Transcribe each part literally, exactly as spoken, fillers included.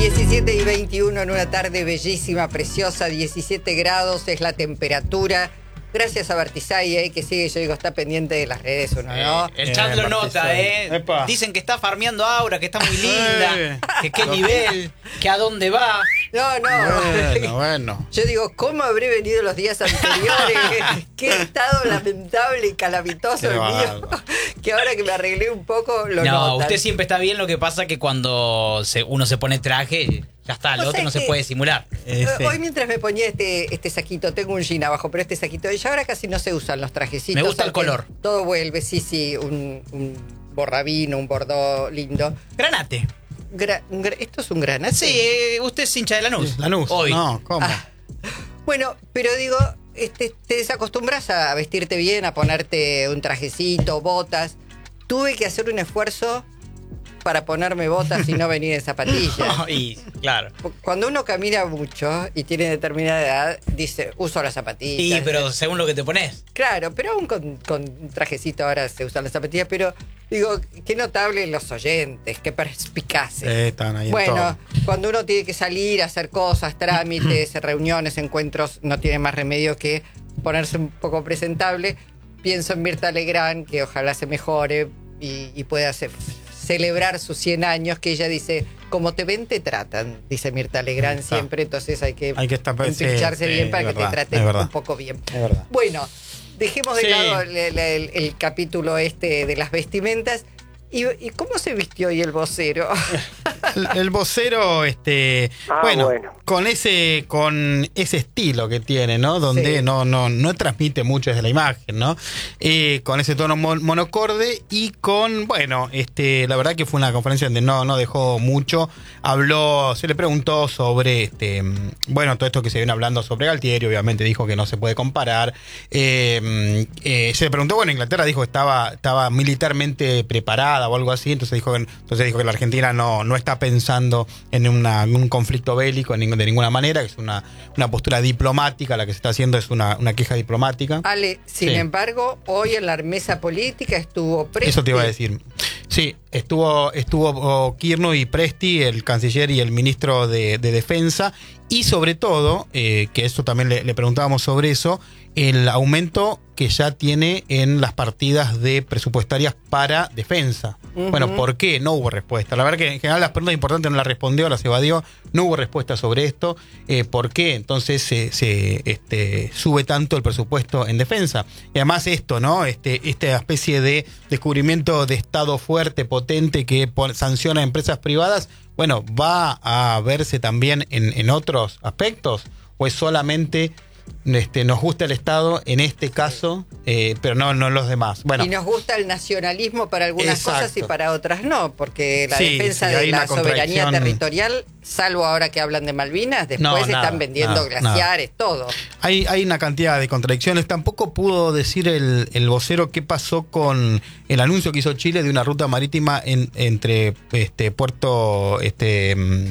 diecisiete y veintiuno en una tarde bellísima, preciosa, diecisiete grados es la temperatura. Gracias a Bartizay, eh, que sigue, yo digo, está pendiente de las redes, ¿o no? Eh, el chat eh, lo nota, ¿eh? Epa. Dicen que está farmeando Aura, que está muy linda, Eh. que qué nivel, que a dónde va. No, no. Bueno, bueno. Yo digo, ¿cómo habré venido los días anteriores? Qué estado lamentable y calamitoso Qué el mío. bárbaro. Que ahora que me arreglé un poco, lo No, notan. usted siempre está bien, lo que pasa que cuando se, uno se pone traje, ya está, O lo sea, otro no es se que- puede simular. Eh, sí. Hoy mientras me ponía este, este saquito, tengo un jean abajo, pero este saquito, y ahora casi no se usan los trajecitos. Me gusta el aunque color. Todo vuelve, sí, sí, un, un borrabino, un bordó lindo. Granate. Gra- un gra- ¿Esto es un granate? Sí, eh, usted es hincha de Lanús. Lanús. Hoy. No, ¿cómo? Ah. Bueno, pero digo, este, te desacostumbras a vestirte bien, a ponerte un trajecito, botas. Tuve que hacer un esfuerzo para ponerme botas y no venir en zapatillas. y claro. Cuando uno camina mucho y tiene determinada edad, dice, uso las zapatillas. Sí, pero según lo que te pones. Claro, pero aún con, con trajecito ahora se usan las zapatillas, pero digo, qué notable los oyentes, qué perspicaces. Eh, están ahí en Bueno, todo. cuando uno tiene que salir a hacer cosas, trámites, reuniones, encuentros, no tiene más remedio que ponerse un poco presentable. Pienso en Mirta Legrand, que ojalá se mejore y, y pueda hacer, celebrar sus cien años, que ella dice, como te ven, te tratan, dice Mirta Legrand Está. siempre, entonces hay que, Hay que estar- empincharse sí, bien sí, para es que verdad, te es traten verdad. un poco bien. Es verdad. Bueno, dejemos de Sí. lado el, el- el- el capítulo este de las vestimentas. ¿Y, y cómo se vistió hoy el vocero? El, el vocero, este, Ah, bueno, bueno. con ese, con ese estilo que tiene, ¿no? Donde Sí. no, no, no transmite mucho desde la imagen, ¿no? Eh, con ese tono mon- monocorde y con, bueno, este, la verdad que fue una conferencia donde no, no dejó mucho. Habló, se le preguntó sobre, este, mm, bueno, todo esto que se viene hablando sobre Galtieri, obviamente dijo que no se puede comparar. Eh, mm, eh, se le preguntó, bueno, Inglaterra dijo que estaba, estaba militarmente preparada o algo así, entonces dijo que, entonces dijo que la Argentina no, no está pensando en, una, en un conflicto bélico en ningún- de ninguna manera, que es una, una postura diplomática, la que se está haciendo es una, una queja diplomática. Ale, sin Sí. embargo, hoy en la mesa política estuvo Presti. Eso te iba a decir. Sí, estuvo, estuvo oh, Kirno y Presti, el canciller y el ministro de, de Defensa, y sobre todo, eh, que eso también le, le preguntábamos sobre eso, el aumento que ya tiene en las partidas de presupuestarias para defensa. Ujú. Bueno, ¿por qué? No hubo respuesta. La verdad que en general las preguntas importantes no las respondió, las evadió, no hubo respuesta sobre esto. Eh, ¿Por qué entonces se, se este, sube tanto el presupuesto en defensa? Y además esto, ¿no? Este, esta especie de descubrimiento de Estado fuerte, potente, que pon- sanciona a empresas privadas, bueno, ¿va a verse también en, en otros aspectos? ¿O es solamente... Este, nos gusta el Estado en este caso, eh, pero no, no en los demás? Bueno, Y nos gusta el nacionalismo para algunas Exacto. cosas y para otras no, porque la Sí, defensa sí, de hay la una soberanía contradicción. territorial, salvo ahora que hablan de Malvinas, después No, están nada, vendiendo nada, glaciares, todo. Hay, hay una cantidad de contradicciones. Tampoco pudo decir el, el vocero qué pasó con el anuncio que hizo Chile de una ruta marítima en, entre este Puerto, este mm,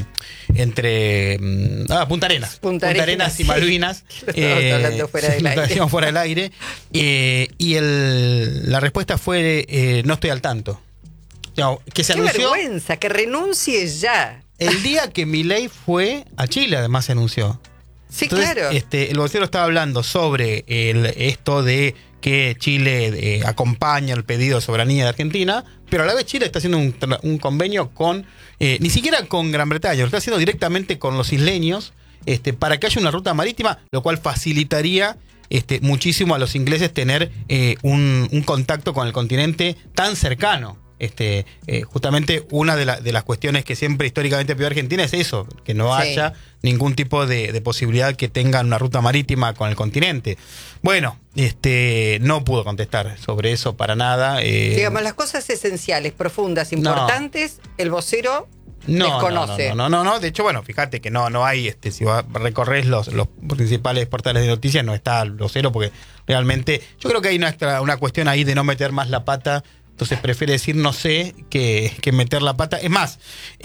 entre mm, ah, Punta Arenas, Punta Arenas, y sí. Malvinas. Lo estábamos hablando fuera del lo aire. decíamos fuera del aire. Eh, y el, la respuesta fue eh, no estoy al tanto. No, que se Qué anunció vergüenza, que renuncie ya. el día que Milei fue a Chile, además se anunció. Sí, Entonces, claro. este, el vocero estaba hablando sobre el, esto de que Chile eh, acompaña el pedido de soberanía de Argentina, pero a la vez Chile está haciendo un, tra- un convenio con, eh, ni siquiera con Gran Bretaña, lo está haciendo directamente con los isleños, este, para que haya una ruta marítima, lo cual facilitaría este, muchísimo a los ingleses tener eh, un, un contacto con el continente tan cercano. Este, eh, justamente una de, la- de las cuestiones que siempre históricamente pidió Argentina es eso, que no Sí. haya ningún tipo de, de posibilidad que tengan una ruta marítima con el continente. Bueno, este, no pudo contestar sobre eso para nada. eh, Digamos, las cosas esenciales, profundas, No. importantes, el vocero no, desconoce. No, no, no, no, no. De hecho, bueno, fíjate que no, no hay, este, si va- recorres los, los principales portales de noticias, no está el vocero, porque realmente, yo creo que hay una, una cuestión ahí de no meter más la pata. Entonces prefiere decir no sé que, que meter la pata. Es más,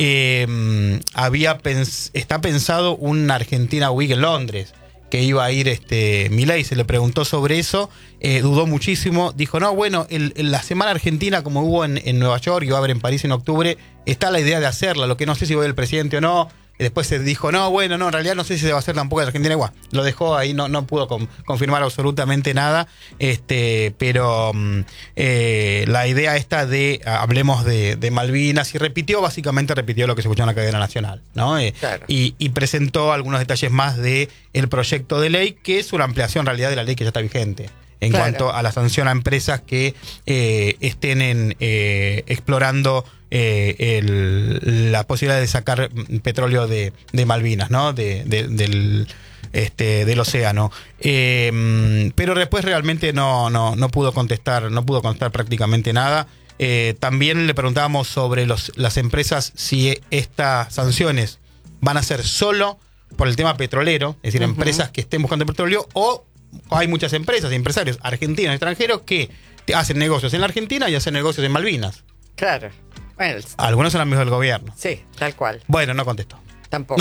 eh, había pens- está pensado una Argentina Week en Londres, que iba a ir este Milei, se le preguntó sobre eso, eh, dudó muchísimo, dijo, no, bueno, el, el- la Semana Argentina, como hubo en, en Nueva York y va a haber en París en octubre, está la idea de hacerla, lo que no sé si va a ir el presidente o no, Y después se dijo, no, bueno, no, en realidad no sé si se va a hacer tampoco en Argentina. Igual, lo dejó ahí, no, no pudo con, confirmar absolutamente nada. Este, pero eh, la idea esta de, hablemos de, de Malvinas, y repitió, básicamente repitió lo que se escuchó en la cadena nacional, ¿no? Eh, Claro. y, y presentó algunos detalles más de el proyecto de ley, que es una ampliación en realidad de la ley que ya está vigente. En Claro. cuanto a la sanción a empresas que eh, estén en, eh, explorando eh, el, la posibilidad de sacar petróleo de, de Malvinas, ¿no? De, de, del, este, del océano. Eh, pero después realmente no, no, no pudo contestar, no pudo contestar prácticamente nada. Eh, también le preguntábamos sobre los, las empresas si estas sanciones van a ser solo por el tema petrolero, es decir, Uh-huh. empresas que estén buscando petróleo, o hay muchas empresas, empresarios argentinos y extranjeros que hacen negocios en la Argentina y hacen negocios en Malvinas. Claro. Bueno, Algunos son amigos del gobierno. sí, tal cual. Bueno, no contestó. Tampoco.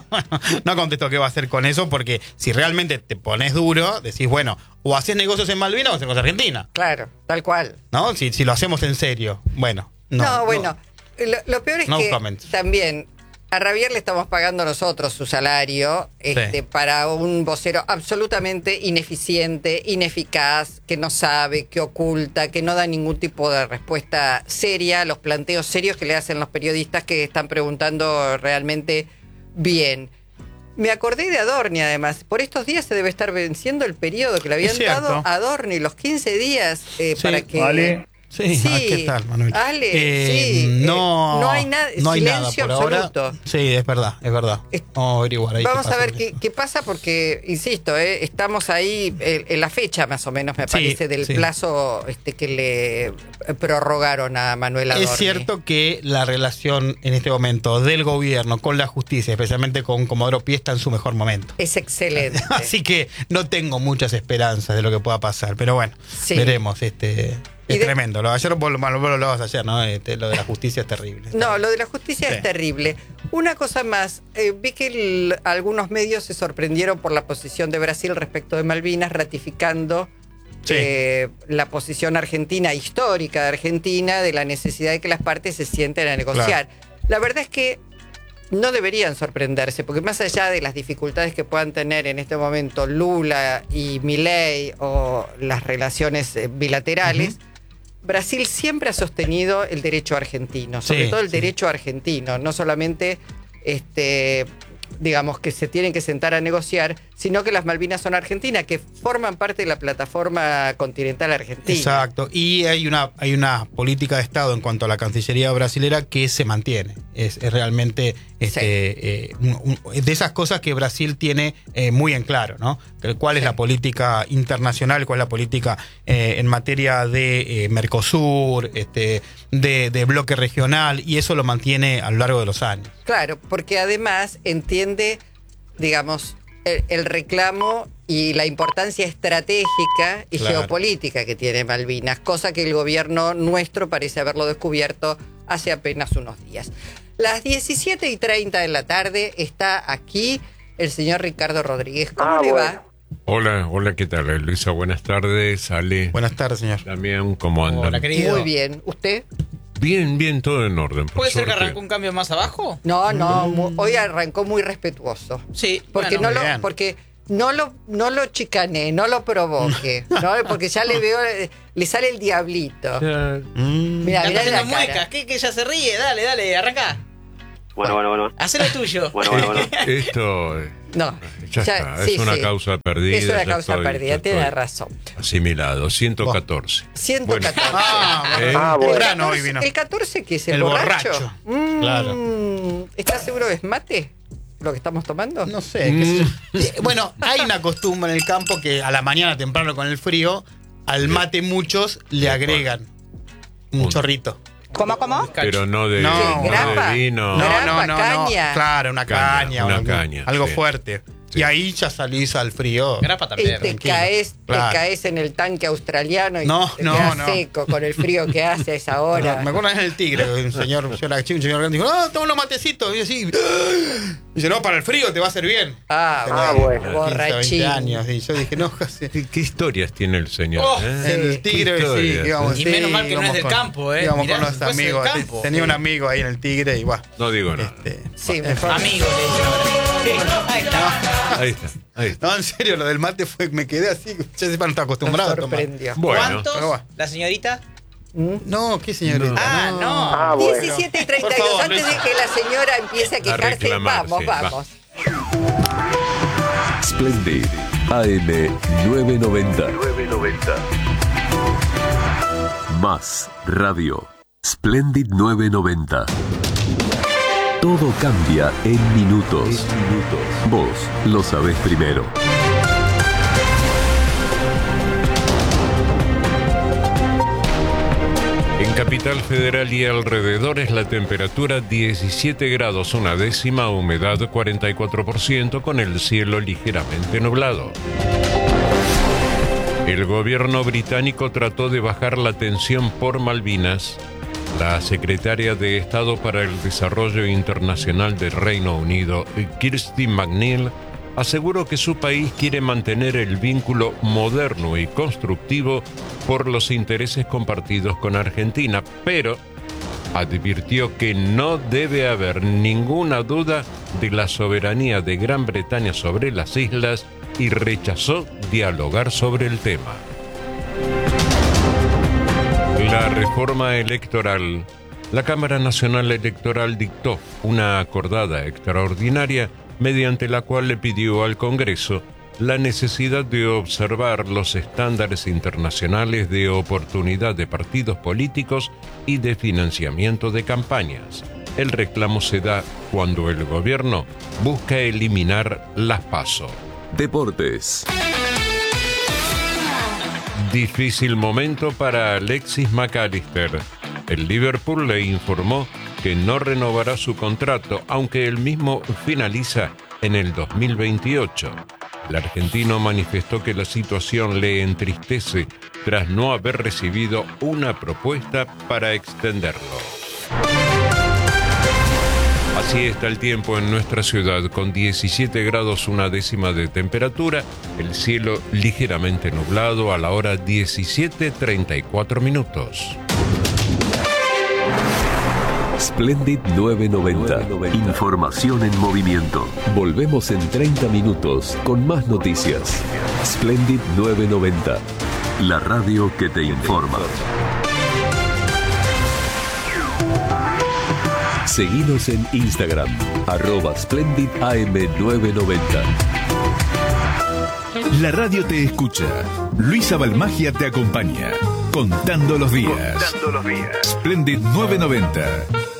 No contestó qué va a hacer con eso, porque si realmente te pones duro, decís, bueno, o haces negocios en Malvinas o haces negocios en Argentina, Claro, tal cual. ¿no? Si, si lo hacemos en serio. Bueno, no. No, bueno, Lo, lo peor es No que comments. también a Ravier le estamos pagando nosotros su salario este, Sí. para un vocero absolutamente ineficiente, ineficaz, que no sabe, que oculta, que no da ningún tipo de respuesta seria a los planteos serios que le hacen los periodistas que están preguntando realmente bien. Me acordé de Adorni, además. Por estos días se debe estar venciendo el periodo que le habían Es cierto. dado a Adorni, los quince días eh, Sí. para que... Vale. Sí, Sí, ah, ¿qué tal, Manuel? Ale, Eh, sí, no, eh, no hay nada, no hay nada silencio por ahora. absoluto. Sí, es verdad, es verdad. Es- Vamos a averiguar ahí. Vamos qué a pasa ver con qué, esto. qué pasa porque, insisto, eh, estamos ahí eh, en la fecha más o menos, me Sí, parece, del sí. plazo este, que le eh, prorrogaron a Manuel Adorni. Es cierto que la relación en este momento del gobierno con la justicia, especialmente con Comodoro Pi, está en su mejor momento. Es excelente. Así que no tengo muchas esperanzas de lo que pueda pasar, pero bueno, Sí. veremos. Este, Y es de- tremendo. Lo, ayer vos, lo- vos lo hablabas ayer, ¿no? Este, lo de la justicia es terrible. No, lo de la justicia Sí. es terrible. Una cosa más, eh, vi que el- algunos medios se sorprendieron por la posición de Brasil respecto de Malvinas, ratificando Sí. eh, la posición argentina, histórica de Argentina, de la necesidad de que las partes se sienten a negociar. La verdad es que no deberían sorprenderse, porque más allá de las dificultades que puedan tener en este momento Lula y Milei o las relaciones eh, bilaterales, Brasil siempre ha sostenido el derecho argentino, sobre Sí, todo el sí. derecho argentino, no solamente este digamos que se tienen que sentar a negociar, sino que las Malvinas son argentinas, que forman parte de la plataforma continental argentina. Exacto. Y hay una, hay una política de Estado en cuanto a la Cancillería brasilera que se mantiene. Es, es realmente este, eh, un- un- de esas cosas que Brasil tiene eh, muy en claro, ¿no? ¿Cuál es Sí. la política internacional? ¿Cuál es la política eh, en materia de eh, Mercosur, este, de, de bloque regional? Y eso lo mantiene a lo largo de los años. Claro, porque además entiende, digamos, el, el reclamo y la importancia estratégica y Claro. geopolítica que tiene Malvinas, cosa que el gobierno nuestro parece haberlo descubierto hace apenas unos días. Las diecisiete y treinta de la tarde está aquí el señor Ricardo Rodríguez. ¿Cómo Ah, le bueno. va? Hola, hola, ¿qué tal? Luisa, buenas tardes. Ale, Buenas tardes, señor. Damián, ¿cómo andan? Hola, querido. Muy bien. ¿Usted? Bien, bien, todo en orden. por ¿Puede ser que suerte. arrancó un cambio más abajo? No, no, mu- hoy arrancó muy respetuoso. Sí, Porque bueno. no bien. lo, porque no lo, no lo chicané, no lo provoque, ¿no? Porque ya le veo, eh, le sale el diablito. Ya, Mm. Mira, Ya mira está la haciendo cara. muecas, ¿qué? Que ya se ríe, dale, dale, arranca. Bueno, bueno, bueno. Haz lo tuyo. Bueno, bueno, bueno. esto eh, No, ya, está, es una causa perdida. Es una ya causa estoy- perdida, ya tiene estoy razón. Asimilado, ciento catorce. ciento catorce. Ah, Eh, Ah, el, bueno. Temprano hoy catorce vino. el catorce, ¿qué es? ¿El, El borracho? borracho. Mm, Claro. ¿Estás seguro que es mate lo que estamos tomando? No sé. qué sé yo. Eh, Bueno, hay una costumbre en el campo que a la mañana temprano con el frío, al mate muchos le agregan un Un- chorrito. ¿Cómo, cómo? Pero no de, No, no de grapa. vino. No, Grapa, caña. Claro, una Caña, caña. una o algo- caña, Algo sí. fuerte. Sí. Y ahí ya salís al frío. Grapa Y también. te tranquilo. caes, Claro. te caes en el tanque australiano y No, te no, quedas no. seco con el frío que hace a esa hora. Me acuerdo en el Tigre, un señor, yo era chico, un señor grande, dijo, no, toma unos matecitos. Y así, dice, no, para el frío te va a hacer bien. Ah, Tenía bueno, quince, borrachín. veinte años. Y yo dije, no, José. ¿Qué, qué historias tiene el señor? Oh, eh? en el Tigre, Qué sí, historias, íbamos, Y sí, menos mal que no íbamos es del con- campo, ¿eh? Íbamos Mirá, con los si fuese del amigos. campo. Tenía un amigo ahí en el Tigre y va. No digo nada. Este, Sí, bueno, mejor. Amigo, le dicen ahora. Sí, ahí está. Ahí está, ahí está. no, en serio, lo del mate fue, me quedé así, ya sepa, no estaba Nos acostumbrado a tomar. sorprendió. Bueno, ¿Cuántos? pero va. ¿La señorita? No, qué señorita. Ah, no. Ah, bueno. diecisiete y treinta y Por dos, favor, antes de Luisa. que la señora empiece a A quejarse, reclamar, vamos, sí, va. vamos. Splendid A M nueve noventa. Más radio. Splendid nueve noventa. Todo cambia en minutos. Vos lo sabés primero. en Capital Federal y alrededores la temperatura diecisiete grados una décima, humedad cuarenta y cuatro por ciento con el cielo ligeramente nublado. El gobierno británico trató de bajar la tensión por Malvinas. La secretaria de Estado para el Desarrollo Internacional del Reino Unido, Kirsty McNeil, aseguró que su país quiere mantener el vínculo moderno y constructivo por los intereses compartidos con Argentina, pero advirtió que no debe haber ninguna duda de la soberanía de Gran Bretaña sobre las islas y rechazó dialogar sobre el tema. La reforma electoral. La Cámara Nacional Electoral dictó una acordada extraordinaria mediante la cual le pidió al Congreso la necesidad de observar los estándares internacionales de oportunidad de partidos políticos y de financiamiento de campañas. El reclamo se da cuando el gobierno busca eliminar las PASO. Deportes. Difícil momento para Alexis McAllister. El Liverpool le informó que no renovará su contrato, aunque él mismo finaliza en el dos mil veintiocho. El argentino manifestó que la situación le entristece tras no haber recibido una propuesta para extenderlo. Así está el tiempo en nuestra ciudad, con diecisiete grados una décima de temperatura, el cielo ligeramente nublado a la hora diecisiete treinta y cuatro minutos. Splendid nueve noventa. Información en movimiento. Volvemos en treinta minutos con más noticias. Splendid nueve noventa. La radio que te informa. Seguinos en Instagram, arroba Splendid A M nueve noventa. La radio te escucha. Luisa Balmagia te acompaña. Contando los días. Contando los días. Splendid nueve noventa.